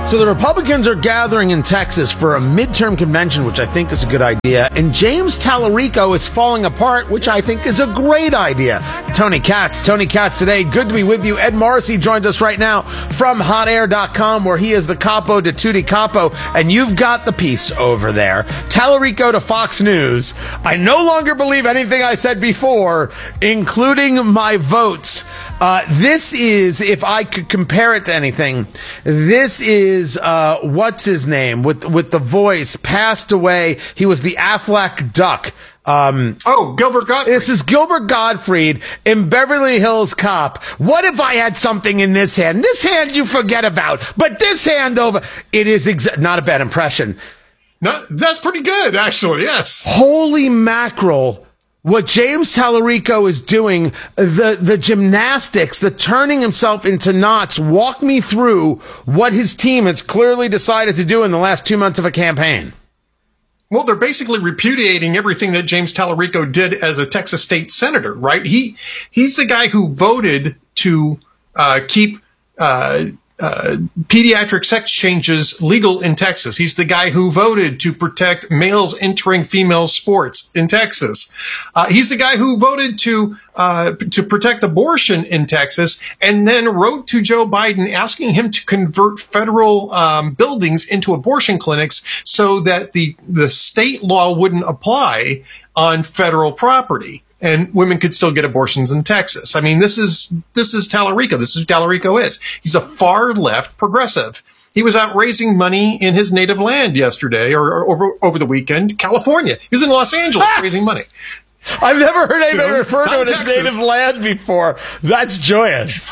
So the Republicans are gathering in Texas for a midterm convention, which I think is a good idea. And James Tallarico is falling apart, which I think is a great idea. Tony Katz today. Good to be with you. Ed Morrissey joins us right now from hotair.com, where he is the capo de tutti capo. And you've got the piece over there. Tallarico to Fox News. I no longer believe anything I said before, including my votes. This is, if I could compare it to anything, this is, what's his name with the voice, passed away. He was the Aflac Duck. Gilbert Gottfried. This is Gilbert Gottfried in Beverly Hills Cop. What if I had something in this hand? This hand you forget about, but this hand over, it is not a bad impression. No, that's pretty good, actually, yes. Holy mackerel. What James Tallarico is doing, the gymnastics, the turning himself into knots, walk me through what his team has clearly decided to do in the last 2 months of a campaign. Well, they're basically repudiating everything that James Tallarico did as a Texas state senator, right? He's the guy who voted to keep pediatric sex changes legal in Texas. He's the guy who voted to protect males entering female sports in Texas. He's the guy who voted to protect abortion in Texas, and then wrote to Joe Biden asking him to convert federal buildings into abortion clinics so that the state law wouldn't apply on federal property, and women could still get abortions in Texas. I mean, this is Tallarico. This is who Tallarico is. He's a far left progressive. He was out raising money in his native land yesterday or over the weekend, California. He was in Los Angeles raising money. I've never heard anybody refer to it as Texas. native land before. That's joyous.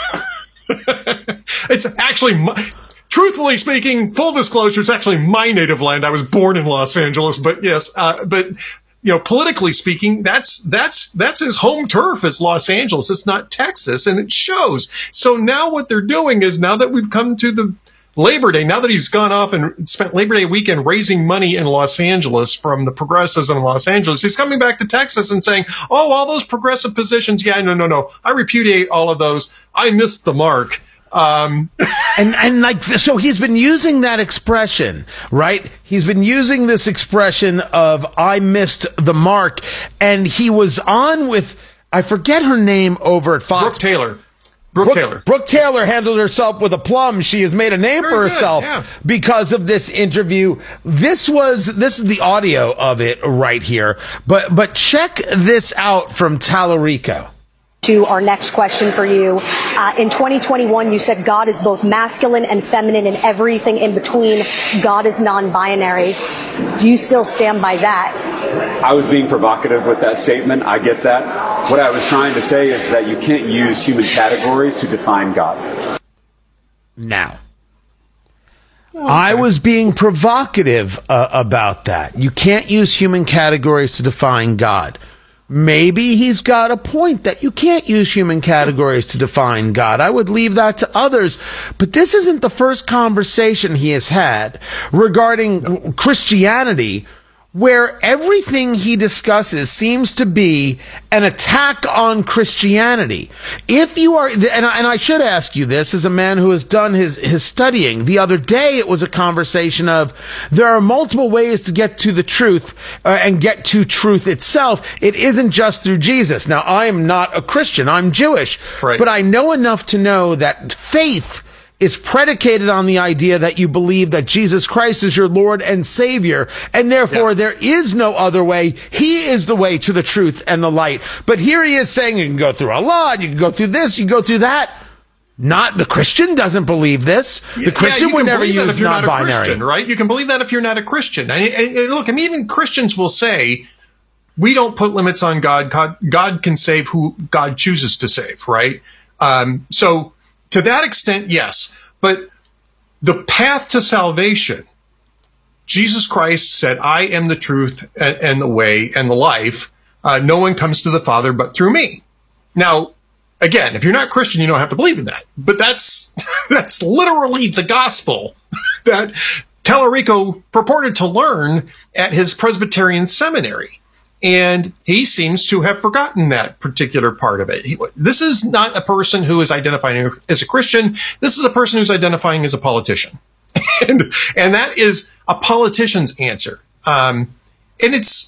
It's actually, truthfully speaking, full disclosure, it's actually my native land. I was born in Los Angeles, but yes, you know, politically speaking, that's his home turf is Los Angeles. It's not Texas, and it shows. So now what they're doing is, now that we've come to the Labor Day, now that he's gone off and spent Labor Day weekend raising money in Los Angeles from the progressives in Los Angeles, he's coming back to Texas and saying, oh, all those progressive positions. Yeah, no. I repudiate all of those. I missed the mark. And like, so he's been using that expression, right? He's been using this expression of I missed the mark, and he was on with, I forget her name over at Fox. Brooke Taylor handled herself with aplomb. She has made a name for herself because of this interview. This is the audio of it right here, but check this out from Tallarico. To our next question for you. In 2021, you said God is both masculine and feminine and everything in between. God is non-binary. Do you still stand by that? I was being provocative with that statement. I get that. What I was trying to say is that you can't use human categories to define God. Now, I was being provocative about that. You can't use human categories to define God. Maybe he's got a point that you can't use human categories to define God. I would leave that to others. But this isn't the first conversation he has had regarding Christianity, where everything he discusses seems to be an attack on Christianity. If you are, and I should ask you this as a man who has done his studying. The other day it was a conversation of there are multiple ways to get to the truth and get to truth itself. It isn't just through Jesus. Now, I am not a Christian. I'm Jewish. Right. But I know enough to know that faith is predicated on the idea that you believe that Jesus Christ is your Lord and Savior, and therefore there is no other way. He is the way to the truth and the light. But here he is saying you can go through Allah, you can go through this, you can go through that. Not the Christian doesn't believe this. The Christian would never use non-binary. Right? You can believe that if you're not a Christian. And look, I mean, even Christians will say, we don't put limits on God. God can save who God chooses to save, right? So to that extent, yes. But the path to salvation, Jesus Christ said, I am the truth and the way and the life. No one comes to the Father but through me. Now, again, if you're not Christian, you don't have to believe in that. But that's literally the gospel that Tallarico purported to learn at his Presbyterian seminary. And he seems to have forgotten that particular part of it. This is not a person who is identifying as a Christian. This is a person who's identifying as a politician. and that is a politician's answer. And it's